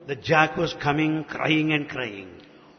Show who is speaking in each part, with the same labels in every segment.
Speaker 1: The jack was coming, crying and crying.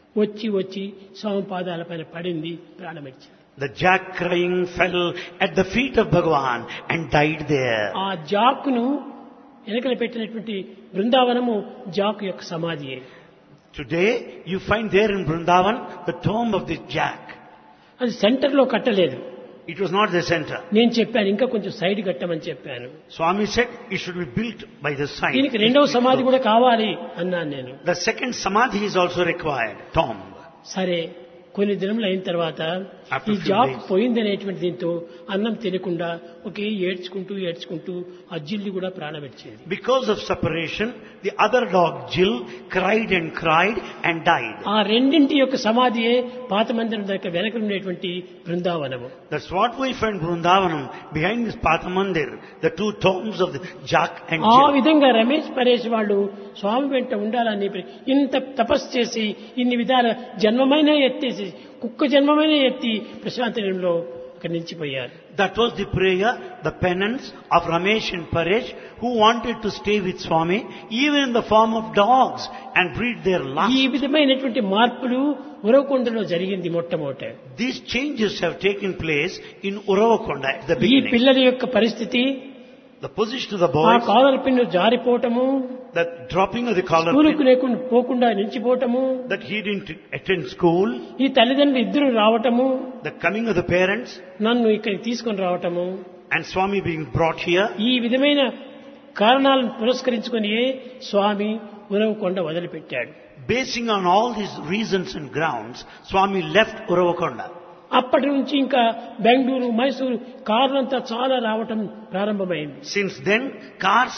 Speaker 2: వచ్చి స్వామి పాదాల పైన పడింది, ప్రాణమిచ్చింది.
Speaker 1: The jack crying fell at the feet of Bhagavan and died there.
Speaker 2: ఆ జాకును వెనకలు పెట్టినటువంటి బృందావనము జాకు యొక్క సమాధియే.
Speaker 1: Today you find there in Vrindavan the tomb of this jack.
Speaker 2: అది centre లో కట్టలేదు.
Speaker 1: It was not the center.
Speaker 2: నేను చెప్పాను ఇంకా కొంచెం సైడ్ కట్టమని చెప్పాను.
Speaker 1: Swami said it should be built by the side.
Speaker 2: దీనికి రెండవ సమాధి కూడా కావాలి అన్నాను నేను.
Speaker 1: The second samadhi is also required, tomb.
Speaker 2: సరే, కొన్ని దినములు అయిన తర్వాత
Speaker 1: After
Speaker 2: ఈ
Speaker 1: few
Speaker 2: జాబ్
Speaker 1: days.
Speaker 2: పోయిందనేటువంటి దీంతో అన్నం తినకుండా ఒకే ఏడ్చుకుంటూ ఆ జిల్లి కూడా ప్రాణపెట్టేది.
Speaker 1: Because of separation, the other dog Jill cried and died.
Speaker 2: ఆ రెండింటి యొక్క సమాధియే పాత మందిరం దగ్గర వెనక ఉండేటువంటి బృందావనము.
Speaker 1: That's what we find Vrindavanam behind this Pathamandir, the two tombs of the jack and
Speaker 2: ఆ
Speaker 1: Jill.
Speaker 2: విధంగా రమేష్ పరేష్ వాళ్ళు స్వామి వెంట ఉండాలని ఇంత తపస్సు చేసి ఇన్ని విధాల జన్మమైన ఎత్తేసి కుక్క జన్మమైన ఎత్తి ప్రశాంతనంలో అక్కడ నిలిచిపోయారు.
Speaker 1: That was the prayer, the penance of Ramesh and Paresh, who wanted to stay with Swami even in the form of dogs and breathe their lust.
Speaker 2: ఈ విధమైనటువంటి మార్పులు ఉరవకొండలో జరిగింది మొట్టమొదట.
Speaker 1: These changes have taken place in Uravakonda at the
Speaker 2: ఈ
Speaker 1: beginning.
Speaker 2: పిల్లల యొక్క పరిస్థితి,
Speaker 1: The position of the
Speaker 2: ఆ
Speaker 1: boys,
Speaker 2: caller pin జారిపోవటము,
Speaker 1: the dropping of the collar
Speaker 2: స్కూలుకు
Speaker 1: pin,
Speaker 2: లేకుండా పోకుండా నిలిచిపోవటము,
Speaker 1: that he didn't attend school,
Speaker 2: ఈ తల్లిదండ్రులు ఇద్దరు రావటము,
Speaker 1: the coming of the parents,
Speaker 2: నన్ను ఇక్కడికి తీసుకొని రావటము,
Speaker 1: and Swami being brought here.
Speaker 2: ఈ విధమైన కారణాలను పురస్కరించుకొని స్వామి ఉరవకొండ వదిలిపెట్టాడు.
Speaker 1: Basing on all these reasons and grounds, Swami left Uravakonda.
Speaker 2: అప్పటి నుంచి ఇంకా బెంగళూరు, మైసూరు కార్లంతా చాలా రావటం ప్రారంభమైంది.
Speaker 1: Since then, cars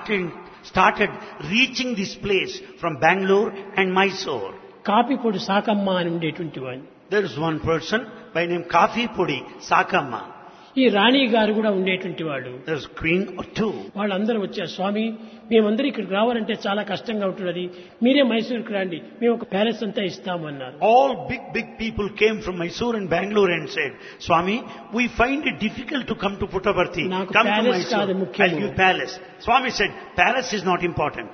Speaker 1: started reaching this place from Bangalore and Mysore.
Speaker 2: కాపీపొడి Sakamma అని ఉండేటువంటి వాడిని.
Speaker 1: There is one person by name Kafi Pudi Sakamma.
Speaker 2: ఈ రాణి గారు కూడా ఉండేటువంటి వాడు.
Speaker 1: There is queen or two.
Speaker 2: వాళ్ళందరూ వచ్చారు, స్వామి మేమందరూ ఇక్కడికి రావాలంటే చాలా కష్టంగా ఉంటున్నది, మీరే మైసూరుకి రండి, మేము ఒక ప్యాలెస్ అంతా ఇస్తాము అన్నారు.
Speaker 1: All big people came from Mysore and Bangalore and said, Swami, we find it difficult to come to Puttaparthi.
Speaker 2: నాకు
Speaker 1: Come to
Speaker 2: palace కాదు
Speaker 1: Mysore.
Speaker 2: ముఖ్యము.
Speaker 1: I'll give palace. Swami said, palace is not important.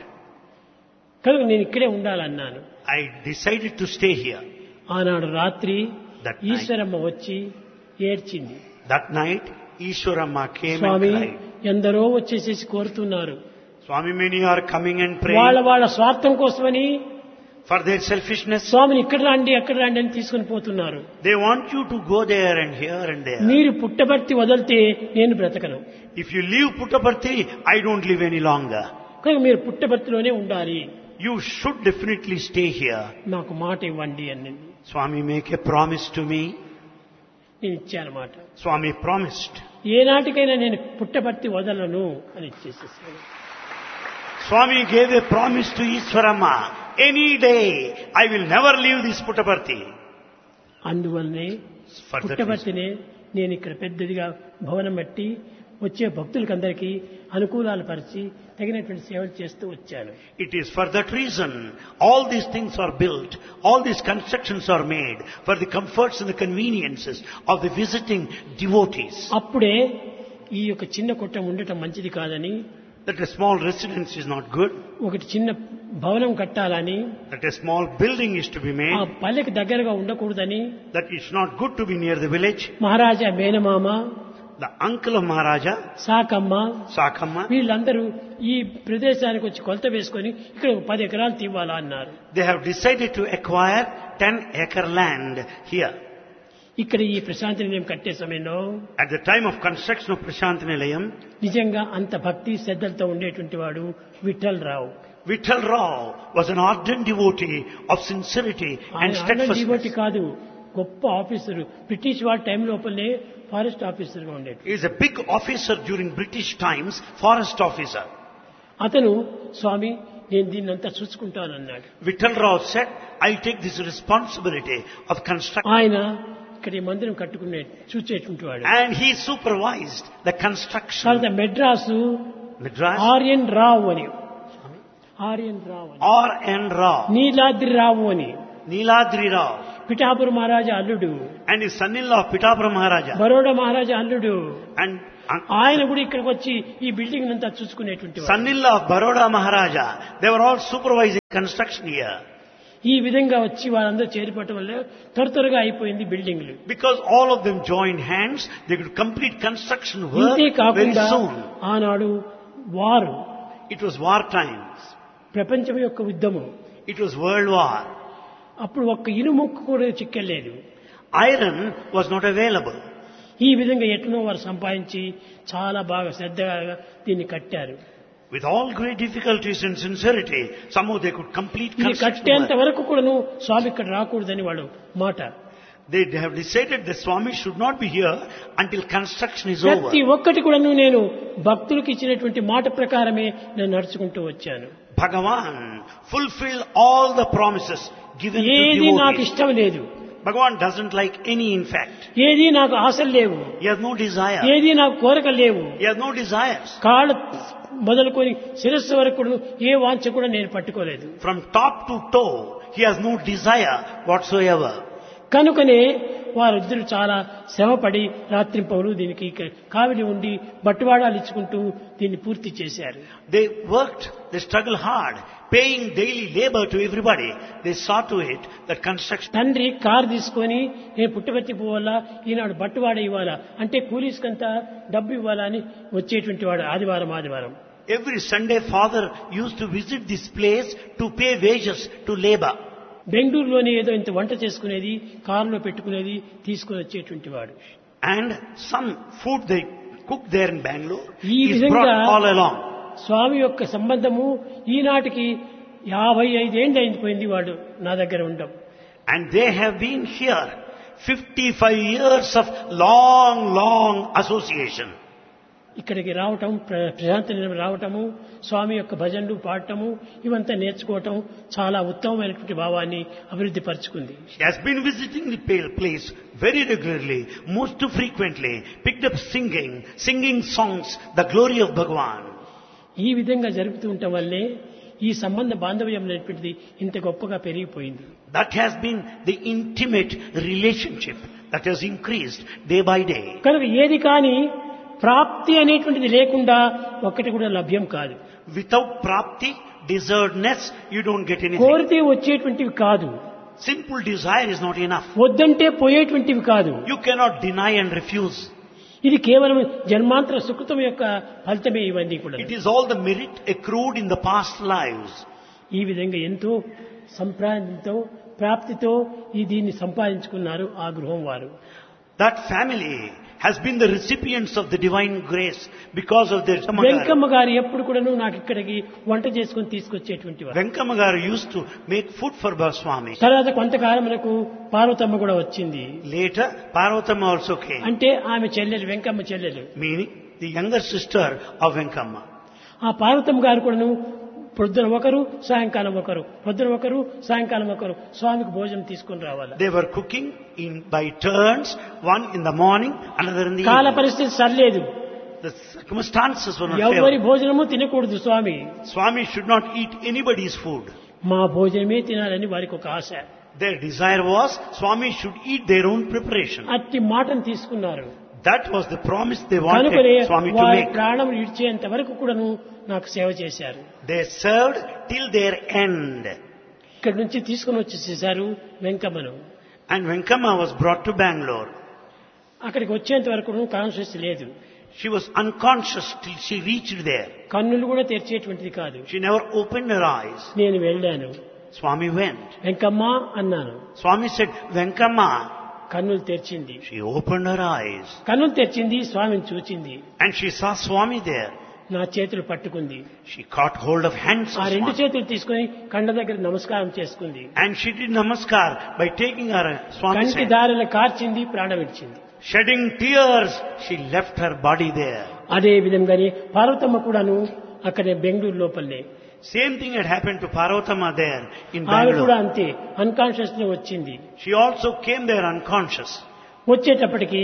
Speaker 2: కనుక నేను ఇక్కడే ఉండాలన్నాను.
Speaker 1: I decided to stay here.
Speaker 2: ఆనాడు రాత్రి
Speaker 1: That night.
Speaker 2: Eshwaramma వచ్చి ఏడ్చింది.
Speaker 1: That night, Ishwaramma came
Speaker 2: Swamy
Speaker 1: and cried.
Speaker 2: ఎందరో వచ్చేసేసి కోరుతున్నారు,
Speaker 1: Swami, many are coming and
Speaker 2: వాళ్ళ
Speaker 1: praying
Speaker 2: వాళ్ళ స్వార్థం కోసమని
Speaker 1: for their selfishness.
Speaker 2: స్వామిని ఇక్కడ రండి అక్కడ రండి అని తీసుకుని పోతున్నారు.
Speaker 1: They want you to go there and here and there.
Speaker 2: మీరు పుట్టబర్తి వదిలితే నేను బ్రతకను,
Speaker 1: If you leave Puttaparthi, I don't live any longer.
Speaker 2: కనుక మీరు పుట్టబర్తిలోనే ఉండాలి,
Speaker 1: You should definitely stay here.
Speaker 2: నాకు మాట ఇవ్వండి అని
Speaker 1: Swami, make a promise to me.
Speaker 2: నేను ఇచ్చాను మాట.
Speaker 1: Swami promised.
Speaker 2: ఏనాటికైనా నేను పుట్టబర్తి వదలను అని ఇచ్చేసేసాను.
Speaker 1: Swami gave a promise to Ishwaramma. Any day, I will never leave this Puttaparthi.
Speaker 2: అందువల్లనే
Speaker 1: For that reason.
Speaker 2: పుట్టబర్తినే నేను ఇక్కడ పెద్దదిగా భవనం బట్టి వచ్చే భక్తులకందరికీ అనుకూలాలు పరిచి తగినటువంటి సేవలు చేస్తూ వచ్చాను.
Speaker 1: It is for that reason all these things are built, all these constructions are made for the comforts and the conveniences of the visiting devotees.
Speaker 2: అప్పుడే ఈ యొక్క చిన్న కొట్టం ఉండటం మంచిది కాదని,
Speaker 1: That a small residence is not good,
Speaker 2: ఒకటి చిన్న భవనం కట్టాలని,
Speaker 1: that a small building is to be
Speaker 2: ఆ
Speaker 1: made,
Speaker 2: పల్లెకి దగ్గరగా ఉండకూడదని
Speaker 1: that it's not good to be near the village.
Speaker 2: మహారాజా మేనమామ,
Speaker 1: The uncle of Maharaja,
Speaker 2: Sakamma,
Speaker 1: Sakamma,
Speaker 2: వీళ్ళందరూ ఈ ప్రదేశానికి వచ్చి కొలత వేసుకొని ఇక్కడ 10 ఎకరాలు తీవాలా అన్నారు.
Speaker 1: they have decided to acquire 10-acre land here.
Speaker 2: ఇక్కడ ఈ ప్రశాంతి నిలయం కట్టే సమయంలో
Speaker 1: At the time of construction of Prashant Nilayam,
Speaker 2: నిజంగా అంత భక్తి శ్రద్ధలతో ఉండేటువంటి వాడు విఠల్ రావు.
Speaker 1: Vittal Rao was an ardent devotee of sincerity and
Speaker 2: devotee
Speaker 1: steadfastness.
Speaker 2: కాదు, గొప్ప ఆఫీసరు. బ్రిటిష్ వాళ్ళ టైం లోపలనే ఫారెస్ట్ ఆఫీసర్ గా ఉండేది.
Speaker 1: He is a big officer during British times, forest officer.
Speaker 2: అతను స్వామి నేను దీన్ని అంతా చూసుకుంటానన్నాడు.
Speaker 1: Vittal Rao said, I'll take this responsibility of construction.
Speaker 2: ఆయన ఇక్కడ ఈ మందిరం కట్టుకునే చూచేటువంటి వాడు.
Speaker 1: And he supervised the construction.
Speaker 2: తర్వాత మెడ్రాసు
Speaker 1: Madras,
Speaker 2: ఆర్యన్ రావు అని, ఆర్యన్ రావు అని,
Speaker 1: R.N. Rao,
Speaker 2: నీలాద్రి రావు అని,
Speaker 1: Niladri Rao.
Speaker 2: పిఠాపుర మహారాజా అల్లుడు,
Speaker 1: and his son-in-law Pitapura Maharaja,
Speaker 2: Baroda మహారాజా అల్లుడు.
Speaker 1: and
Speaker 2: ఆయన కూడా ఇక్కడికి వచ్చి ఈ బిల్డింగ్ అంతా చూసుకునేటువంటి వాడు.
Speaker 1: son-in-law of Baroda Maharaja. They were all supervising construction here.
Speaker 2: ఈ విధంగా వచ్చి వారందరూ చేరిపోవటం వల్ల త్వరగా అయిపోయింది బిల్డింగ్లు.
Speaker 1: Because all of them joined hands, they could complete construction work
Speaker 2: ఇంతే
Speaker 1: very
Speaker 2: కాకుండా
Speaker 1: soon.
Speaker 2: ఆనాడు వారు
Speaker 1: It was war times.
Speaker 2: ప్రపంచం యొక్క యుద్ధము.
Speaker 1: It was world war.
Speaker 2: అప్పుడు ఒక్క ఇనుముక్కు కూడా చిక్కలేదు.
Speaker 1: Iron was not available.
Speaker 2: ఈ విధంగా ఎట్లనో వారు సంపాదించి చాలా బాగా శ్రద్ధగా దీన్ని కట్టారు.
Speaker 1: With all great difficulties and sincerity, somehow they could complete
Speaker 2: ఇది
Speaker 1: construction
Speaker 2: కట్టేంత
Speaker 1: work.
Speaker 2: వరకు కూడాను స్వామి ఇక్కడ రాకూడదని వాళ్ళు మాట.
Speaker 1: They have decided the Swami should not be here until construction is
Speaker 2: ప్రతి
Speaker 1: over.
Speaker 2: ఒక్కటి కూడాను నేను భక్తులకు ఇచ్చినటువంటి మాట ప్రకారమే నేను నడుచుకుంటూ వచ్చాను.
Speaker 1: Bhagavan fulfilled all the promises given to
Speaker 2: ఏది నాకు
Speaker 1: devotees.
Speaker 2: ఇష్టం లేదు,
Speaker 1: Bhagavan doesn't like any in fact.
Speaker 2: ఏది నాకు ఆశలు లేవు,
Speaker 1: He has no desire.
Speaker 2: ఏది నాకు కోరికలు లేవు.
Speaker 1: He has no desires.
Speaker 2: కాళ్ళు మొదలుకొని శిరస్సు వరకు కూడా ఏ వాంఛ కూడా నేను పట్టుకోలేదు.
Speaker 1: From top to toe, he has no desire whatsoever.
Speaker 2: కనుకనే వారిద్దరు చాలా శ్రమపడి రాత్రింపవలు దీనికి కావిలి ఉండి బట్టువాడాలు ఇచ్చుకుంటూ దీన్ని పూర్తి చేశారు.
Speaker 1: They worked, they struggled hard, paying daily labor to everybody. They saw to it that construction.
Speaker 2: తండ్రి కారు తీసుకొని నేను పుట్టబెట్టి పోవాలా, ఈనాడు బట్టువాడ ఇవ్వాలా అంటే కూలీస్కంతా డబ్బు ఇవ్వాలా అని వచ్చేటువంటి వాడు ఆదివారం.
Speaker 1: Every Sunday, father used to visit this place to pay wages to labor.
Speaker 2: బెంగళూరులోనే ఏదో ఇంత వంట చేసుకునేది, కారులో పెట్టుకునేది, తీసుకుని వచ్చేటువంటి వాడు.
Speaker 1: And some food they cooked there in Bangalore
Speaker 2: ఈ
Speaker 1: is
Speaker 2: విధంగా
Speaker 1: brought all along.
Speaker 2: స్వామి యొక్క సంబంధము ఈనాటికి 55 ఏళ్ళు అయిపోయింది వాడు నా దగ్గర ఉండడం.
Speaker 1: And they have been here 55 years of long association.
Speaker 2: ఇక్కడికి రావటం, ప్రశాంతి నిలయం రావటము, స్వామి యొక్క భజనలు పాడటము, ఇవంతా నేర్చుకోవటం చాలా ఉత్తమమైనటువంటి భావాన్ని అభివృద్ధి పరుచుకుంది.
Speaker 1: She has been visiting the place very regularly, most frequently, picked up singing songs, the glory of Bhagavan.
Speaker 2: ఈ విధంగా జరుపుతూ ఉండటం వల్లే ఈ సంబంధ బాంధవ్యం అనేటువంటిది ఇంత గొప్పగా పెరిగిపోయింది.
Speaker 1: That has been the intimate relationship that has increased day by day.
Speaker 2: కనుక ఏది కానీ ప్రాప్తి అనేటువంటిది లేకుండా ఒక్కటి కూడా లభ్యం కాదు.
Speaker 1: Without prapti, deservedness, you don't get anything.
Speaker 2: కోరితే వచ్చేటువంటివి కాదు,
Speaker 1: Simple desire is not enough.
Speaker 2: వద్దంటే పోయేటువంటివి కాదు.
Speaker 1: You cannot deny and refuse.
Speaker 2: ఇది కేవలం జన్మాంతర సుకృతం యొక్క ఫలితమే ఇవన్నీ కూడా.
Speaker 1: It is all the merit accrued in the past lives.
Speaker 2: ఈ విధంగా ఎంతో సంప్రాంతంతో ప్రాప్తితో ఈ దీన్ని సంపాదించుకున్నారు ఆ గృహం వారు.
Speaker 1: That family has been the recipients of the divine grace because of their
Speaker 2: Venkamma గారు ఎప్పుడు కూడాను నాకు ఇక్కడికి వంట చేసుకుని తీసుకొచ్చేటువంటి వారు.
Speaker 1: Venkamagaru used to make food for Swami.
Speaker 2: తర్వాత కొంతకాలం మనకు పార్వతమ్మ కూడా వచ్చింది.
Speaker 1: Later, Parvatama also came,
Speaker 2: అంటే ఆమె చెల్లెలు, వెంకమ్మ చెల్లెలు.
Speaker 1: meaning the younger sister of Venkamma.
Speaker 2: ఆ పార్వతమ్మ గారు కూడాను పొద్దున ఒకరు, సాయంకాలం ఒకరు, పొద్దున ఒకరు, సాయంకాలం ఒకరు స్వామికి భోజనం తీసుకుని రావాలి.
Speaker 1: They were cooking by turns, one in the morning, another in the
Speaker 2: కాల
Speaker 1: evening.
Speaker 2: పరిస్థితి సరిలేదు,
Speaker 1: The circumstances were not
Speaker 2: ఎవరి
Speaker 1: favorable.
Speaker 2: భోజనము తినకూడదు స్వామి.
Speaker 1: Swami should not eat anybody's food.
Speaker 2: మా భోజనమే తినాలని వారికి ఒక ఆశ.
Speaker 1: Their desire was Swami should eat their own preparation.
Speaker 2: అట్టి మాటను తీసుకున్నారు.
Speaker 1: That was the promise they
Speaker 2: కనుకనే
Speaker 1: wanted Swami to
Speaker 2: వారి
Speaker 1: make.
Speaker 2: ప్రాణం విడిచేంత వరకు కూడాను నాకు సేవ చేశారు.
Speaker 1: They served till their end.
Speaker 2: ఇక్కడి నుంచి తీసుకుని వచ్చేసేసారు వెంకమ్మను.
Speaker 1: And Venkamma was brought to Bangalore.
Speaker 2: అక్కడికి వచ్చేంత వరకు కాన్షియస్ లేదు.
Speaker 1: She was unconscious till she reached there.
Speaker 2: కన్నులు కూడా తెరిచేటువంటిది కాదు.
Speaker 1: She never opened her eyes.
Speaker 2: నేను వెళ్ళాను.
Speaker 1: Swami went.
Speaker 2: వెంకమ్మ అన్నాను.
Speaker 1: Swami said, Venkamma.
Speaker 2: కన్నులు తెరిచింది.
Speaker 1: She opened her eyes.
Speaker 2: కన్నులు తెరిచింది, స్వామిని చూచింది.
Speaker 1: And she saw Swami there.
Speaker 2: నా చేతులు పట్టుకుంది.
Speaker 1: She caught hold of hands
Speaker 2: ఆ
Speaker 1: of
Speaker 2: రెండు
Speaker 1: Swami.
Speaker 2: చేతులు తీసుకొని కండ దగ్గర నమస్కారం చేసుకుంది.
Speaker 1: And she did namaskar by taking her Swami's
Speaker 2: కంటి
Speaker 1: hand.
Speaker 2: దారిలో కార్చింది, ప్రాణం విడిచింది.
Speaker 1: Shedding tears, she left her body there.
Speaker 2: అదే విధంగానే పార్వతమ్మ కూడాను అక్కడే బెంగళూరు లోపలనే.
Speaker 1: Same thing had happened to Parvatama there in
Speaker 2: ఆమె కూడా
Speaker 1: Bangalore.
Speaker 2: అంతే అన్కాన్షియస్ లో వచ్చింది.
Speaker 1: She also came there unconscious.
Speaker 2: వచ్చేటప్పటికి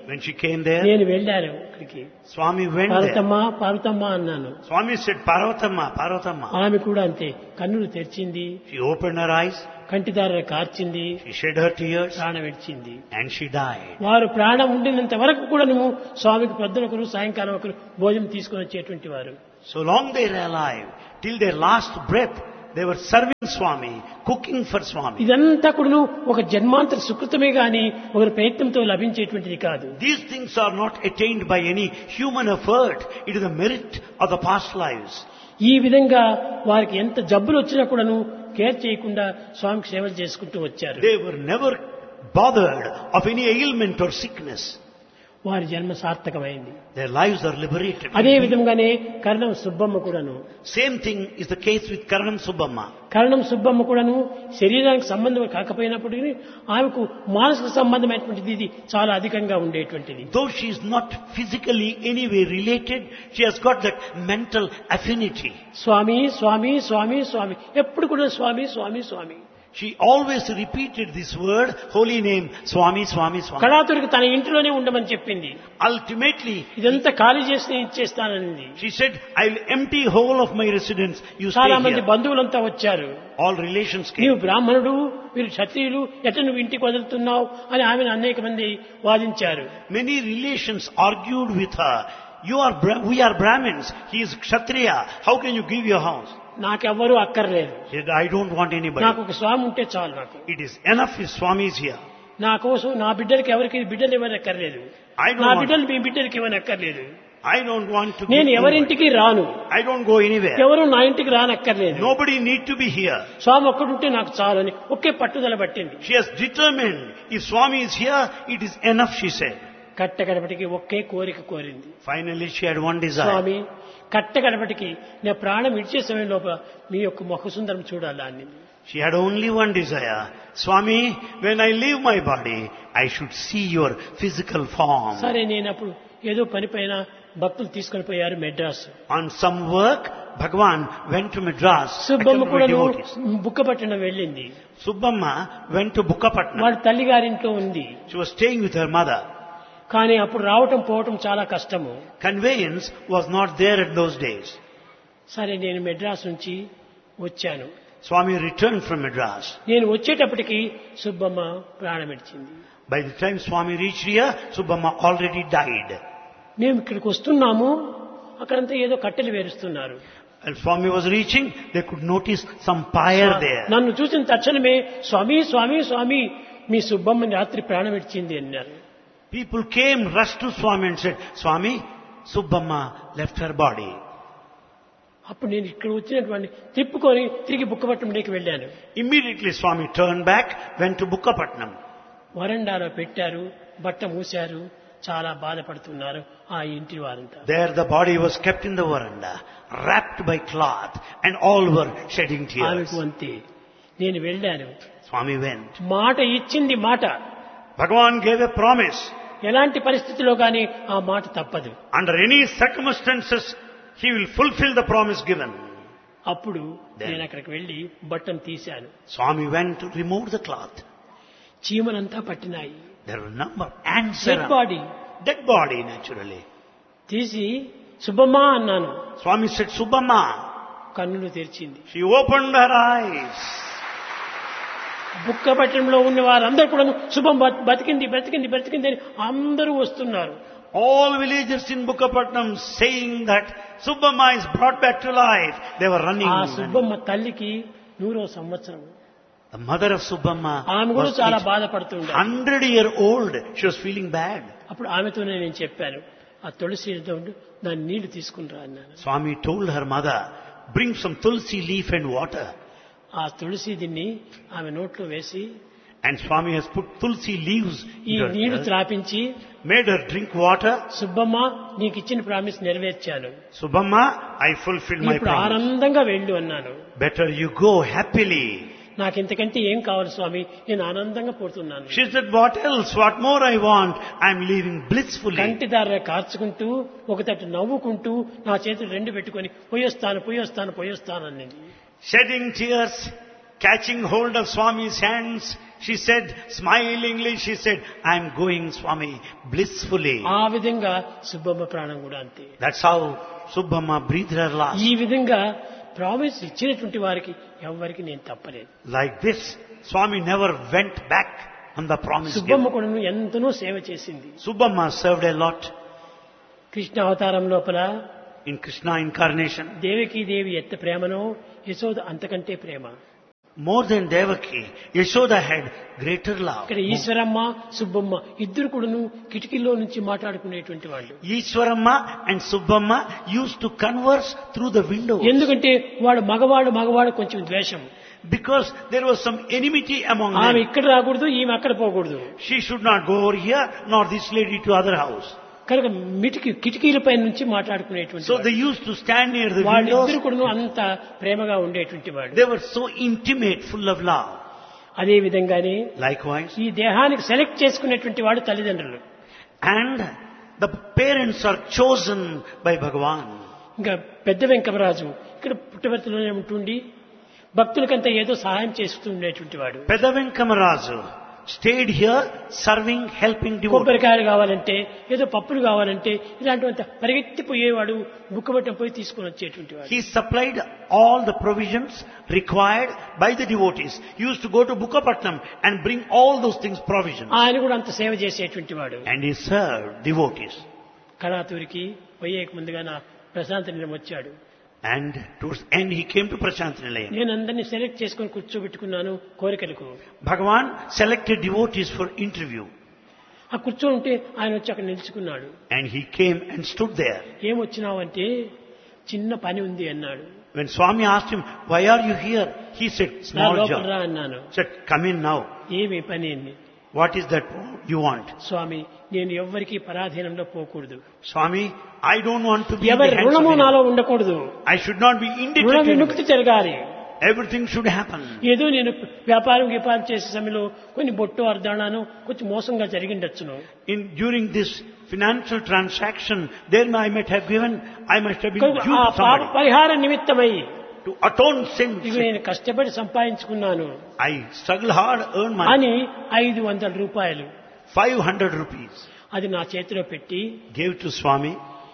Speaker 1: When she came there,
Speaker 2: నేను వెళ్ళాను అక్కడికి.
Speaker 1: Swami went there.
Speaker 2: Parvathamma Parvathamma అన్నాను.
Speaker 1: Swami said, Parvatamma, Parvatamma.
Speaker 2: ఆమె కూడా అంతే, కన్నులు తెరిచింది,
Speaker 1: She opened her eyes,
Speaker 2: కంటిదార కార్చింది,
Speaker 1: she shed her tears,
Speaker 2: ప్రాణం విడిచింది.
Speaker 1: and she died.
Speaker 2: వారు ప్రాణం ఉండినంత వరకు కూడా నువ్వు స్వామికి పొద్దున ఒకరు సాయంకాలం ఒకరు భోజనం తీసుకొని వచ్చేటువంటి వారు.
Speaker 1: So long they were alive, till their last breath, they were serving Swami, cooking for Swami.
Speaker 2: ఇదంతా కూడా ఒక జన్మాంతర సుకృతమే గాని ఒకరి ప్రయత్నంతో లభించేటువంటిది కాదు.
Speaker 1: These things are not attained by any human effort. It is the merit of the past lives.
Speaker 2: ఈ విధంగా వారికి ఎంత జబ్బులు వచ్చినా కూడాను కేర్ చేయకుండా స్వామికి సేవలు చేసుకుంటూ వచ్చారు.
Speaker 1: They were never bothered of any ailment or sickness.
Speaker 2: వారి జన్మ సార్థకమైంది.
Speaker 1: Their lives are liberated.
Speaker 2: అదే విధంగానే కరణం సుబ్బమ్మ కూడాను.
Speaker 1: Same thing is the case with Karanam Subbamma.
Speaker 2: కరణం సుబ్బమ్మ కూడాను శరీరానికి సంబంధం కాకపోయినప్పటికీ ఆమెకు మానసిక సంబంధమైనటువంటిది ఇది చాలా అధికంగా ఉండేటువంటిది.
Speaker 1: Though she is not physically anyway related, she has got that mental affinity.
Speaker 2: స్వామి స్వామి స్వామి స్వామి, ఎప్పుడు కూడా స్వామి స్వామి స్వామి.
Speaker 1: She always repeated this word, holy name, Swami, Swami, Swami.
Speaker 2: కళాతురికి తన ఇంటిలోనే ఉండమని చెప్పింది.
Speaker 1: Ultimately,
Speaker 2: ఇదంతా ఖాళీ చేసి ఇచ్చేస్తానని.
Speaker 1: she said, I'll empty whole of my residence. You stay
Speaker 2: చాలా మంది
Speaker 1: here.
Speaker 2: బంధువులంతా వచ్చారు.
Speaker 1: All relations
Speaker 2: నీవు
Speaker 1: came.
Speaker 2: బ్రాహ్మణుడు, వీరు క్షత్రియులు, ఎట్లా నువ్వు ఇంటికి వదులుతున్నావు అని ఆమెను అనేక మంది వాదించారు.
Speaker 1: Many relations argued with her. We are Brahmins. He is Kshatriya. How can you give your house?
Speaker 2: నాకెవ్వరూ అక్కర్లేదు,
Speaker 1: She said, I don't want anybody.
Speaker 2: నాకు ఒక స్వామి ఉంటే చాలు. నాకు
Speaker 1: It is enough if Swami is here.
Speaker 2: నా కోసం నా బిడ్డలకి ఎవరికి బిడ్డలు ఇవ్వని అక్కర్లేదు,
Speaker 1: I
Speaker 2: నా
Speaker 1: don't want,
Speaker 2: బిడ్డలు మీ బిడ్డలకి ఇవ్వని అక్కర్లేదు.
Speaker 1: I don't want to
Speaker 2: నేను
Speaker 1: give
Speaker 2: ఎవరింటికి రాను,
Speaker 1: anybody. I don't go anywhere.
Speaker 2: ఎవరు నా ఇంటికి రానక్కర్లేదు.
Speaker 1: Nobody need to be here.
Speaker 2: స్వామి ఒక్కడుంటే నాకు చాలు అని ఒకే పట్టుదల పట్టింది.
Speaker 1: She has determined, if Swami is here, it is enough, she said.
Speaker 2: కట్టగడపటికి ఒకే కోరిక కోరింది.
Speaker 1: Finally, she had one desire.
Speaker 2: స్వామి, కట్టగడపటికి నా ప్రాణం విడిచే సమయం లోపల మీ యొక్క ముఖసుందరం చూడాలా అని.
Speaker 1: She had only one desire. Swami, when I leave my body, I should see your physical form.
Speaker 2: సరే, నేను అప్పుడు ఏదో పని పైన భక్తులు తీసుకొని పోయారు Madras.
Speaker 1: On some work, Bhagavan went to Madras.
Speaker 2: Subbamma
Speaker 1: accompanied
Speaker 2: కూడా
Speaker 1: by devotees.
Speaker 2: బుక్కపట్నం వెళ్ళింది.
Speaker 1: Subbamma went to Bukkapatnam.
Speaker 2: వాడి తల్లిగారింట్లో ఉంది.
Speaker 1: She was staying with her mother.
Speaker 2: కానీ అప్పుడు రావటం పోవటం చాలా కష్టము.
Speaker 1: Conveyance was not there in those days.
Speaker 2: సరే, నేను మెడ్రాస్ నుంచి వచ్చాను.
Speaker 1: Swami returned from Madras.
Speaker 2: నేను వచ్చేటప్పటికి సుబ్బమ్మ ప్రాణం విడిచింది.
Speaker 1: By the time Swami reached here, Subbamma already died.
Speaker 2: మేము ఇక్కడికి వస్తున్నాము, అక్కడంతా ఏదో కట్టెలు వేరుస్తున్నారు.
Speaker 1: And Swami was reaching, they could notice some pyre there.
Speaker 2: నన్ను చూసిన తక్షణమే స్వామి స్వామి స్వామి, మీ సుబ్బమ్మని రాత్రి ప్రాణం విడిచింది అన్నారు.
Speaker 1: People came, rushed to Swami and said, Swami, Subbamma left her body.
Speaker 2: అప్పుడు నేను ఇక్కడ వచ్చినటువంటి తిప్పుకొని తిరిగి బుక్కపట్నంలోకి వెళ్ళాను.
Speaker 1: Immediately Swami turned back, went to Bukkapatnam.
Speaker 2: వరండాలో పెట్టారు, బట్ట మూశారు, చాలా బాధపడుతున్నారు ఆ ఇంటి వారంతా.
Speaker 1: There the body was kept in the veranda, wrapped by cloth, and all were shedding tears.
Speaker 2: ఆమెకు అంతే. నేను వెళ్ళాను.
Speaker 1: Swami went.
Speaker 2: మాట ఇచ్చింది మాట.
Speaker 1: Bhagavan gave a promise.
Speaker 2: ఎలాంటి పరిస్థితిలో కానీ ఆ మాట తప్పదు.
Speaker 1: Under any circumstances, he will fulfill the promise given.
Speaker 2: అప్పుడు నేను అక్కడికి వెళ్ళి బట్టను తీశాను.
Speaker 1: Swami went to remove the cloth.
Speaker 2: చీమలంతా పట్టినాయి.
Speaker 1: There were a number of ants
Speaker 2: dead
Speaker 1: around.
Speaker 2: Body.
Speaker 1: Dead body, naturally.
Speaker 2: తీసి సుబ్బమ్మ అన్నాను.
Speaker 1: Swami said, Subbamma.
Speaker 2: కన్నులు తెరిచింది.
Speaker 1: She opened her eyes.
Speaker 2: బుక్కపట్నంలో ఉన్న వారందరూ కూడా శుభం బతికింది బతికింది బతికింది అని అందరూ వస్తున్నారు.
Speaker 1: All villagers in Bukkapatnam saying that Subbamma is brought back to life. They were running.
Speaker 2: ఆ సుబ్బమ్మ తల్లికి 100వ సంవత్సరం.
Speaker 1: The mother of Subbamma
Speaker 2: ఆమె కూడా
Speaker 1: was
Speaker 2: చాలా బాధపడుతుండే.
Speaker 1: 100-year-old. She was feeling bad.
Speaker 2: అప్పుడు ఆమెతోనే నేను చెప్పాను, ఆ తులసి దాని నీళ్లు తీసుకునిరా అన్నాను.
Speaker 1: Swami told her mother, bring some tulsi leaf and water.
Speaker 2: ఆ తులసి దీన్ని ఆమె నోట్లో వేసి,
Speaker 1: And Swami has put tulsi leaves
Speaker 2: ఈ
Speaker 1: in
Speaker 2: నీళ్లు
Speaker 1: her,
Speaker 2: త్రాపించి,
Speaker 1: made her drink water.
Speaker 2: Subbamma నీకు ఇచ్చిన promise నెరవేర్చాను,
Speaker 1: Subbamma, I fulfilled my
Speaker 2: ఇప్పుడు
Speaker 1: promise.
Speaker 2: ఆనందంగా వెళ్ళు అన్నాను.
Speaker 1: Better you go happily.
Speaker 2: నాకు ఇంతకంటే ఏం కావాలి స్వామి, నేను ఆనందంగా పోతున్నాను.
Speaker 1: She said, what else? What more I want? I'm leaving blissfully.
Speaker 2: కంటిదార కార్చుకుంటూ ఒక తట్టు నవ్వుకుంటూ నా చేతులు రెండు పెట్టుకొని పోయొస్తాను పోయొస్తాను పోయొస్తాను అన్నది.
Speaker 1: Shedding tears, catching hold of Swami's hands, She said, smilingly, she said, I am going, Swami, blissfully.
Speaker 2: ఆ విధంగా సుబ్బమ్మ ప్రాణం కూడా అంతే.
Speaker 1: That's how Subbamma breathed her last.
Speaker 2: ఈ విధంగా ప్రామిస్ ఇచ్చినటువంటి వారికి ఎవరికి నేను తప్పలేదు.
Speaker 1: Like this, Swami never went back on the promise
Speaker 2: Subbamma
Speaker 1: given.
Speaker 2: కూడా ఎంతనో సేవ చేసింది.
Speaker 1: Subbamma served a lot
Speaker 2: Krishna అవతారం లోపల
Speaker 1: in Krishna incarnation.
Speaker 2: దేవకీ దేవి ఎంత ప్రేమనో యశోద అంతకంటే ప్రేమ.
Speaker 1: More than Devaki, Yashoda had greater love.
Speaker 2: ఇక్కడ ఈశ్వరమ్మ సుబ్బమ్మ ఇద్దరు కూడాను కిటికీలో నుంచి మాట్లాడుకునేటువంటి వాళ్ళు.
Speaker 1: Ishwaramma and Subbamma used to converse through the window.
Speaker 2: ఎందుకంటే వాడు మగవాడు కొంచెం ద్వేషం.
Speaker 1: Because there was some enmity among
Speaker 2: ఆమె
Speaker 1: them.
Speaker 2: ఇక్కడ రాకూడదు, ఈమె అక్కడ పోకూడదు.
Speaker 1: She should not go over here, nor this lady to other house.
Speaker 2: కనుక కిటికీలపై నుంచి మాట్లాడుకునేటువంటి
Speaker 1: So they used to stand near the
Speaker 2: వాళ్ళిద్దరు
Speaker 1: windows.
Speaker 2: కూడా అంత ప్రేమగా ఉండేటువంటి వాడు.
Speaker 1: They were so intimate, full of love.
Speaker 2: అదే విధంగానే
Speaker 1: Likewise.
Speaker 2: ఈ దేహానికి సెలెక్ట్ చేసుకునేటువంటి వాడు తల్లిదండ్రులు.
Speaker 1: And the parents are chosen by Bhagavan.
Speaker 2: ఇంకా పెద్ద వెంకమరాజు ఇక్కడ పుట్టవర్తిలోనే ఉంటుండి భక్తులకంతా ఏదో సహాయం చేస్తూ ఉండేటువంటి వాడు.
Speaker 1: Peda Venkamarazu stayed here serving, helping devotees.
Speaker 2: కొబ్బరికాయలు కావాలంటే ఏదో పప్పులు కావాలంటే ఇలాంటివంత పరిగెత్తిపోయేవాడు బుక్కబట్టం పోయి తీసుకొని వచ్చేటువంటి వాడు.
Speaker 1: He supplied all the provisions required by the devotees. He used to go to Bukkapatnam and bring all those things, provisions.
Speaker 2: ఆయన కూడా అంత సేవ చేసేటువంటి వాడు.
Speaker 1: And he served devotees.
Speaker 2: కళాతూరికి పోయేక ముందుగా నా ప్రశాంత నిలయం వచ్చాడు.
Speaker 1: And towards end he came to Prashant Nilayam.
Speaker 2: నేను అందరినీ సెలెక్ట్ చేసుకొని కూర్చోబెట్టుకున్నాను కోరికలకు.
Speaker 1: Bhagavan selected devotees for interview.
Speaker 2: ఆ కూర్చొని ఉంటే ఆయన వచ్చి అక్కడ నిలుచుకున్నాడు.
Speaker 1: And he came and stood there.
Speaker 2: ఏమొచ్చినావంటే చిన్న పని ఉంది అన్నాడు.
Speaker 1: When Swami asked him, why are you here? He said,
Speaker 2: నా
Speaker 1: small
Speaker 2: లోపల రా
Speaker 1: job.
Speaker 2: అన్నాను.
Speaker 1: Said, come in now.
Speaker 2: ఏమి పని అని.
Speaker 1: What is that you want?
Speaker 2: స్వామి నేను ఎవ్వరికీ పరాధీనంలో పోకూడదు.
Speaker 1: Swami, I don't want to be in the
Speaker 2: ఎవరి
Speaker 1: hands of
Speaker 2: రుణము
Speaker 1: anyone.
Speaker 2: నాలో ఉండకూడదు.
Speaker 1: I should not be
Speaker 2: రుణ
Speaker 1: indebted to
Speaker 2: విముక్తి
Speaker 1: anyone.
Speaker 2: జరగాలి.
Speaker 1: Everything should happen.
Speaker 2: ఏదో నేను వ్యాపారం చేసే సమయంలో కొన్ని బొట్టు అర్ధానాను కొంచెం మోసంగా జరిగిండొచ్చును.
Speaker 1: During this financial transaction, there I might have been due
Speaker 2: ఆ
Speaker 1: to
Speaker 2: పాప
Speaker 1: somebody.
Speaker 2: పరిహార నిమిత్తమై
Speaker 1: To atone sins,
Speaker 2: ఇవి నేను కష్టపడి సంపాదించుకున్నాను
Speaker 1: I struggle hard, earn money.
Speaker 2: అని 500 రూపాయలు
Speaker 1: 500 rupees.
Speaker 2: అది నా చేతిలో పెట్టి
Speaker 1: Gave to Swami.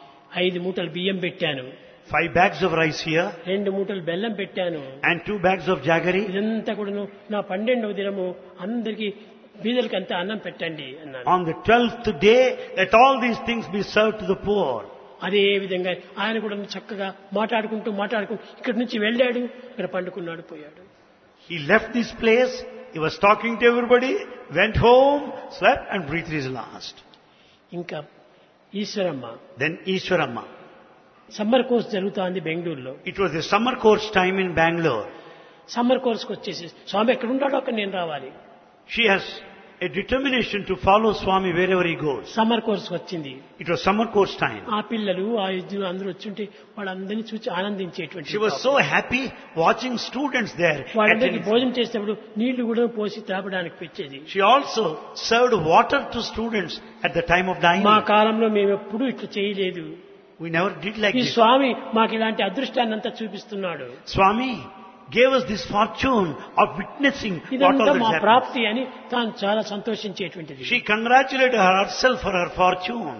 Speaker 2: 5 మూటలు బియ్యం పెట్టాను,
Speaker 1: 5 bags of rice here
Speaker 2: 2 మూటలు బెల్లం పెట్టాను.
Speaker 1: and 2 bags of jaggery.
Speaker 2: ఇదంతా కూడాను నా 12వ దినము అందరికీ బీదలకి అంతా అన్నం పెట్టండి అన్నాను.
Speaker 1: On the 12th day, let all these things be served to the poor.
Speaker 2: అదే విధంగా ఆయన కూడా చక్కగా మాట్లాడుకుంటూ ఇక్కడి నుంచి వెళ్ళాడు, ఇక్కడ పండుకున్నాడు, పోయాడు.
Speaker 1: He left this place, he was talking to everybody, went home, slept and breathed his last.
Speaker 2: ఇంకా Eshwaramma
Speaker 1: Then Ishwaramma.
Speaker 2: Summer course జరుగుతోంది బెంగళూరులో.
Speaker 1: It was the summer course time in Bangalore.
Speaker 2: Summer కోర్స్కి వచ్చేసి స్వామి ఎక్కడ ఉంటాడో అక్కడ నేను రావాలి.
Speaker 1: She has a determination to follow Swami wherever he goes.
Speaker 2: Summer కోర్స్కి వచ్చింది.
Speaker 1: It was summer course time.
Speaker 2: ఆ పిల్లలు ఆ ఇద్దరు అందరూ వచ్చుంటే వాళ్ళందరినీ చూసి ఆనందించేటువంటి.
Speaker 1: She was so happy watching students there.
Speaker 2: వాళ్ళందరికీ భోజనం చేసేటప్పుడు నీళ్లు కూడా పోసి తాపడానికి పెట్టేది.
Speaker 1: She also served water to students at the time of dining.
Speaker 2: మా కాలంలో మేము ఎప్పుడూ ఇట్లా చేయలేదు.
Speaker 1: We never did like
Speaker 2: ఈ
Speaker 1: this.
Speaker 2: స్వామి మాకు ఇలాంటి అదృష్టాన్ని అంతా చూపిస్తున్నాడు.
Speaker 1: Swami gave us this fortune of witnessing what
Speaker 2: ఇదంతా
Speaker 1: all
Speaker 2: మా
Speaker 1: this happened.
Speaker 2: ప్రాప్తి అని తాను చాలా సంతోషించేటువంటిది.
Speaker 1: She congratulated herself for her fortune.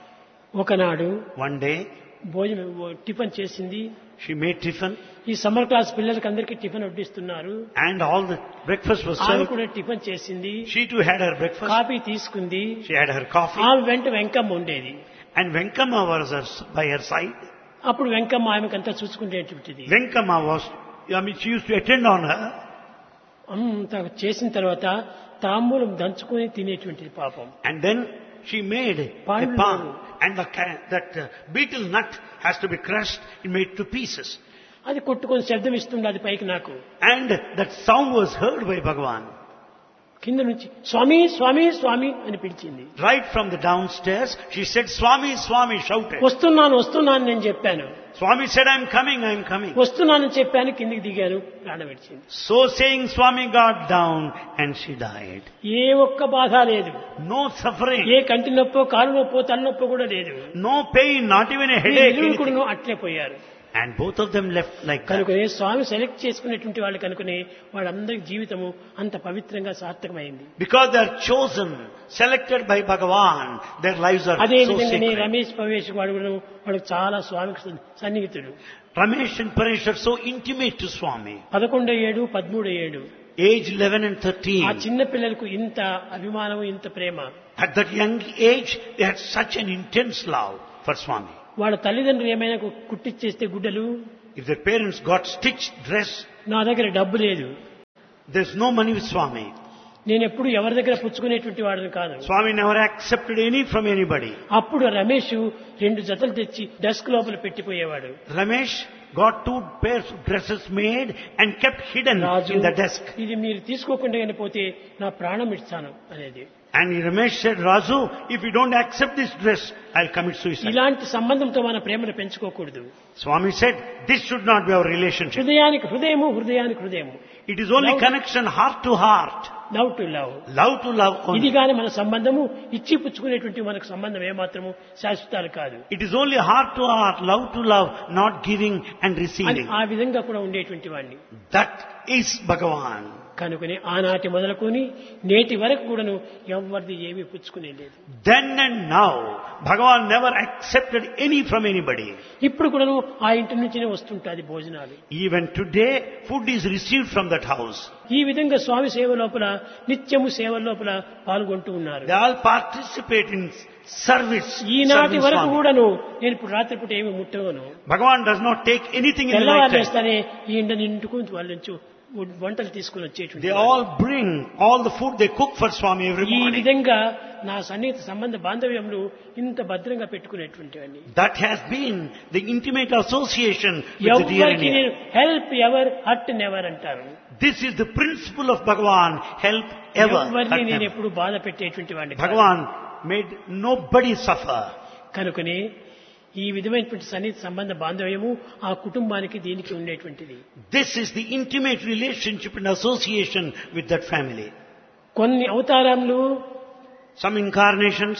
Speaker 2: ఒకనాడు
Speaker 1: One day,
Speaker 2: భోజనం టిఫిన్ చేసింది.
Speaker 1: she made tiffin
Speaker 2: ఈ సమ్మర్ క్లాస్ పిల్లలకి అందరికీ tiffin వడ్డిస్తున్నారు.
Speaker 1: and all the breakfast was
Speaker 2: ఆమె
Speaker 1: served.
Speaker 2: కూడా టిఫిన్ చేసింది,
Speaker 1: She too had her breakfast.
Speaker 2: Coffee తీసుకుంది.
Speaker 1: She had her coffee.
Speaker 2: ఆమె వెంట వెంకమ్మ ఉండేది.
Speaker 1: And Venkama was by her side.
Speaker 2: అప్పుడు Venkamma ఆమెకంతా చూసుకునేటువంటిది.
Speaker 1: Venkama she used to attend on her.
Speaker 2: అంత చేసిన తర్వాత తాంబూలం దంచుకొని తినేటువంటిది పాపం.
Speaker 1: And then she made a
Speaker 2: Pandu.
Speaker 1: palm. And that betel nut has to be crushed and made to pieces.
Speaker 2: అది కొట్టుకొని శబ్దం ఇస్తుంది అది పైకి నాకు.
Speaker 1: And that sound was heard by Bhagavan.
Speaker 2: కింద నుంచి స్వామి స్వామి స్వామి అని పిలిచింది.
Speaker 1: Right from the downstairs, she said, Swami, Swami, shouted.
Speaker 2: వస్తున్నాను నేను చెప్పాను.
Speaker 1: Swami said, I'm coming.
Speaker 2: వస్తున్నానని చెప్పాను, కిందికి దిగాను, ప్రాణం విడిచింది.
Speaker 1: So saying, Swami got down and she died.
Speaker 2: ఏ ఒక్క బాధ లేదు,
Speaker 1: No suffering,
Speaker 2: ఏ కంటి నొప్పో కాలు నొప్పో తలనొప్పో కూడా లేదు.
Speaker 1: no pain, not even a headache.
Speaker 2: ఇరువురు
Speaker 1: anything.
Speaker 2: కూడా అట్లే పోయారు.
Speaker 1: And both of them left like that.
Speaker 2: కనుకనే స్వామి సెలెక్ట్ చేసుకునేటువంటి వాళ్ళు కనుకనే వాళ్ళందరి జీవితము అంత పవిత్రంగా సార్థకమైంది.
Speaker 1: Because they are chosen, selected by Bhagavan, their lives are
Speaker 2: అదే
Speaker 1: so
Speaker 2: విధంగానే
Speaker 1: sacred.
Speaker 2: రమేష్ పవేష్ వాడు చాలా స్వామికి సన్నిహితుడు.
Speaker 1: Ramesh and Paresh are so intimate to Swami.
Speaker 2: 11 13
Speaker 1: Age 11 and
Speaker 2: ఆ
Speaker 1: 13.
Speaker 2: చిన్న పిల్లలకు ఇంత అభిమానం, ఇంత ప్రేమ.
Speaker 1: At that young age, they had such an intense love for Swami.
Speaker 2: వాళ్ళ తల్లిదండ్రులు ఏమైనా కుట్టిచ్చేస్తే గుడ్డలు,
Speaker 1: If their parents got stitched dress,
Speaker 2: నా దగ్గర డబ్బు లేదు,
Speaker 1: there's no money with Swami.
Speaker 2: నేను ఎప్పుడు ఎవరి దగ్గర పుచ్చుకునేటువంటి వాడిని కాదు.
Speaker 1: Swami never accepted any from anybody.
Speaker 2: అప్పుడు రమేష్ 2 జతలు తెచ్చి డెస్క్ లోపల పెట్టిపోయేవాడు.
Speaker 1: Ramesh got 2 pairs of dresses made and kept hidden
Speaker 2: Raju,
Speaker 1: in the desk.
Speaker 2: ఇది మీరు తీసుకోకుండా కానీ పోతే నా ప్రాణం ఇస్తాను అనేది.
Speaker 1: And Ramesh said, Raju, if you don't accept this dress, I'll commit suicide.
Speaker 2: ఇలాంటి సంబంధంతో మన ప్రేమను పెంచుకోకూడదు.
Speaker 1: Swami said, this should not be our relationship.
Speaker 2: హృదయానికి హృదయము, హృదయానికి హృదయము.
Speaker 1: It is only connection heart to heart.
Speaker 2: Love to love.
Speaker 1: Love to love
Speaker 2: ఇది
Speaker 1: only.
Speaker 2: కానీ మన సంబంధము ఇచ్చి పుచ్చుకునేటువంటి మనకు సంబంధం ఏమాత్రము శాశ్వతాలు కాదు.
Speaker 1: It is only heart to heart, love to love, not giving and
Speaker 2: అని
Speaker 1: receiving.
Speaker 2: ఆ విధంగా కూడా ఉండేటువంటి వాడిని.
Speaker 1: That is Bhagavan.
Speaker 2: కనుకనే ఆనాటి మొదలుకొని నేటి వరకు కూడాను ఎవరిది ఏమీ పుచ్చుకునే లేదు.
Speaker 1: Then and now, Bhagavan never accepted any from anybody.
Speaker 2: ఇప్పుడు కూడాను ఆ ఇంటి నుంచినే వస్తుంటాది భోజనాలు.
Speaker 1: Even today, food is received from that house.
Speaker 2: ఈ విధంగా స్వామి సేవ లోపల నిత్యము సేవ లోపల పాల్గొంటూ ఉన్నారు.
Speaker 1: They all participate in service.
Speaker 2: ఈనాటి
Speaker 1: serving
Speaker 2: వరకు
Speaker 1: Swami.
Speaker 2: కూడాను నేను ఇప్పుడు రాత్రిపూట ఏమి ముట్టవను.
Speaker 1: Bhagavan does not take anything in the
Speaker 2: తెల్లవారు
Speaker 1: night time.
Speaker 2: వేస్తానే ఈ ఇంట నిండుకు వాళ్ళ నుంచి వంటలు తీసుకుని వచ్చేటువంటి
Speaker 1: They all bring all the food they cook for Swami every
Speaker 2: ఈ
Speaker 1: morning.
Speaker 2: విధంగా నా సన్నిహిత సంబంధ బాంధవ్యంలో ఇంత భద్రంగా పెట్టుకునేటువంటివన్నీ.
Speaker 1: That has been the intimate association with the dear and
Speaker 2: ఎవరికి
Speaker 1: near.
Speaker 2: నేను హెల్ప్ ఎవర్ హర్ట్ నెవర్ అంటారు.
Speaker 1: This is the principle of Bhagavan, help ever.
Speaker 2: ఎవరిని
Speaker 1: hurt
Speaker 2: నేను
Speaker 1: never.
Speaker 2: ఎప్పుడు బాధ పెట్టేటువంటి వాడిని కాదు.
Speaker 1: Bhagavan made nobody suffer.
Speaker 2: కనుకనే ఈ విధమైనటువంటి సన్నిహిత సంబంధ బాంధవ్యము ఆ కుటుంబానికి దీనికి ఉండేటువంటిది.
Speaker 1: This is the intimate relationship and association with that family.
Speaker 2: కొన్ని అవతారాలు
Speaker 1: Some incarnations,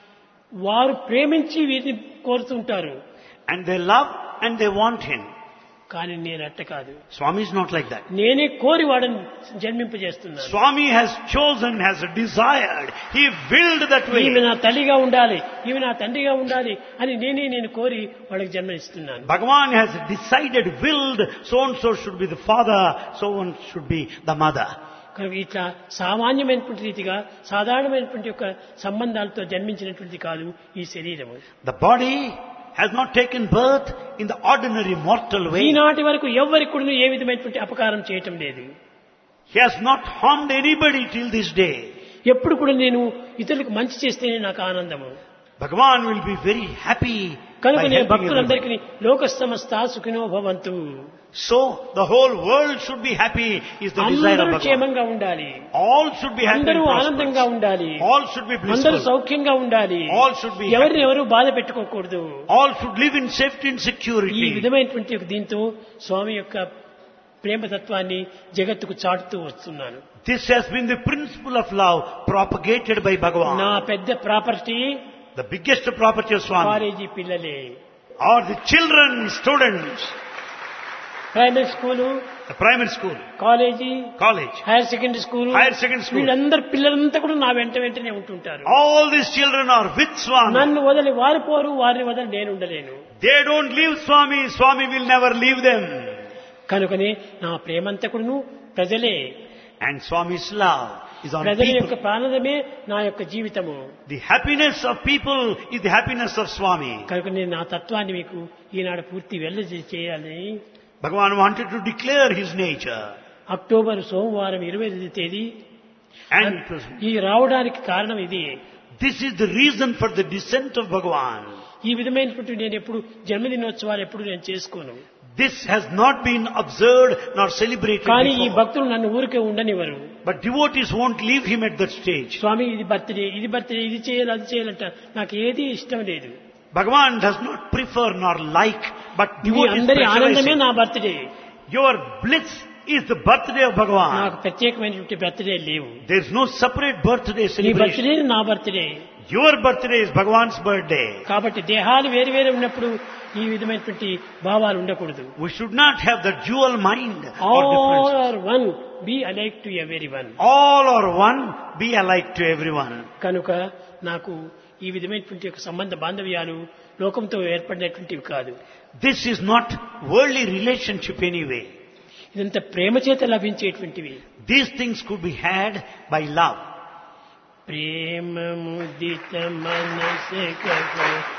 Speaker 2: వారు ప్రేమించి వీరిని కోరుతుంటారు.
Speaker 1: and they love and they want him.
Speaker 2: కానీ నేను అట్ట కాదు.
Speaker 1: Swami is not like that.
Speaker 2: నేనే కోరి వాడని జన్మింపజేస్తున్నాను.
Speaker 1: Swami has chosen, has desired. He willed that way.
Speaker 2: ఈమె నా తల్లిగా ఉండాలి, ఈమె నా తండ్రిగా ఉండాలి అని నేను కోరి వాళ్ళకి జన్మనిస్తున్నాను.
Speaker 1: Bhagavan has decided, willed, so and so should be the father, so and should be the mother.
Speaker 2: కనుక ఇట్లా సామాన్యమైనటువంటి రీతిగా సాధారణమైనటువంటి యొక్క సంబంధాలతో జన్మించినటువంటి కాదు ఈ శరీరము.
Speaker 1: The body has not taken birth in the ordinary mortal way.
Speaker 2: ఈనాటి వరకు ఎవ్వరికి కూడా ఏ విధమైనటువంటి అపకారం చేయటం లేదు.
Speaker 1: He has not harmed anybody till this day.
Speaker 2: ఎప్పుడు కూడా నేను ఇతరులకు మంచి చేస్తేనే నాకు ఆనందము.
Speaker 1: Bhagavan will be very happy by
Speaker 2: కనుక నేను
Speaker 1: helping
Speaker 2: భక్తులందరికీ
Speaker 1: everybody.
Speaker 2: లోక సమస్త సుఖినో భవంతు,
Speaker 1: So the whole world should be happy is the desire of
Speaker 2: అందరూ
Speaker 1: Bhagavan.
Speaker 2: క్షేమంగా ఉండాలి,
Speaker 1: All should be happy and
Speaker 2: అందరూ ఆనందంగా
Speaker 1: prosperous.
Speaker 2: ఉండాలి,
Speaker 1: All should be
Speaker 2: అందరూ
Speaker 1: blissful.
Speaker 2: సౌఖ్యంగా ఉండాలి,
Speaker 1: All should be
Speaker 2: ఎవరిని
Speaker 1: happy.
Speaker 2: ఎవరు బాధ పెట్టుకోకూడదు.
Speaker 1: All should live in safety and
Speaker 2: ఈ
Speaker 1: security.
Speaker 2: విధమైనటువంటి ఒక దీంతో స్వామి యొక్క ప్రేమతత్వాన్ని జగత్తుకు చాటుతూ వస్తున్నాను.
Speaker 1: This has been the principle of love propagated by
Speaker 2: నా
Speaker 1: Bhagavan.
Speaker 2: పెద్ద property
Speaker 1: The biggest property of Swami
Speaker 2: college పిల్లలే,
Speaker 1: are the children, students,
Speaker 2: primary school,
Speaker 1: the primary school,
Speaker 2: college,
Speaker 1: college,
Speaker 2: hire secondary school,
Speaker 1: higher secondary school.
Speaker 2: వీళ్ళందరూ పిల్లలంతా కూడా నా వెంటనే ఉంటుంటారు.
Speaker 1: All these children are with Swami.
Speaker 2: నన్ను వదిలి వారు పోరు, వారిని వదిలి నేను ఉండలేను.
Speaker 1: They don't leave Swami. Swami will never leave them.
Speaker 2: కనుకనే నా ప్రేమంతా కూడాను ప్రజలే.
Speaker 1: And Swami's love is on
Speaker 2: ప్రజల యొక్క
Speaker 1: people.
Speaker 2: ప్రాణమే నా యొక్క జీవితము.
Speaker 1: The happiness of people is the happiness of Swami.
Speaker 2: కనుక నేను నా తత్వాన్ని మీకు ఈనాడు పూర్తి చేయాలని
Speaker 1: Bhagavan wanted to declare his nature.
Speaker 2: October సోమవారం 25వ తేదీ
Speaker 1: And it was,
Speaker 2: ఈ రావడానికి కారణం ఇది.
Speaker 1: this is the reason for the descent of Bhagavan.
Speaker 2: ఈ విధమైనటువంటి నేను ఎప్పుడు జన్మదినోత్సవాలు ఎప్పుడు నేను చేసుకోను.
Speaker 1: This has not been observed nor celebrated
Speaker 2: కానీ ఈ
Speaker 1: before.
Speaker 2: భక్తులు నన్ను ఊరికే ఉండనివ్వరు.
Speaker 1: But devotees won't leave him at that stage.
Speaker 2: స్వామి ఇది బర్త్డే, ఇది చేయాలి, అది చేయాలంట. నాకు ఏది ఇష్టం లేదు.
Speaker 1: Bhagavan does not prefer nor like, but
Speaker 2: me
Speaker 1: devotees
Speaker 2: అందరి ఆనందమే
Speaker 1: pressurize.
Speaker 2: నా birthday.
Speaker 1: Your bliss is the birthday of
Speaker 2: నాకు
Speaker 1: Bhagavan.
Speaker 2: ప్రత్యేకమైనటువంటి బర్త్డే లేవు.
Speaker 1: There is no separate birthday
Speaker 2: నీ
Speaker 1: celebration.
Speaker 2: బర్త్డే నా birthday.
Speaker 1: Your birthday is Bhagavan's birthday.
Speaker 2: కాబట్టి దేహాలు వేరు వేరు ఉన్నప్పుడు ఈ విధమైనటువంటి భావాలు ఉండకూడదు.
Speaker 1: We should not have the dual mind or
Speaker 2: All
Speaker 1: differences.
Speaker 2: are one, be alike to everyone.
Speaker 1: All are one, be alike to everyone.
Speaker 2: కనుక నాకు ఈ విధమైనటువంటి ఒక సంబంధ బాంధవ్యాలు లోకంతో ఏర్పడినటువంటివి కాదు.
Speaker 1: This is not worldly relationship anyway.
Speaker 2: ఇదంతా ప్రేమ చేత లభించేటువంటివి.
Speaker 1: These things could be had by love.
Speaker 2: ప్రేమ ముదిత మనస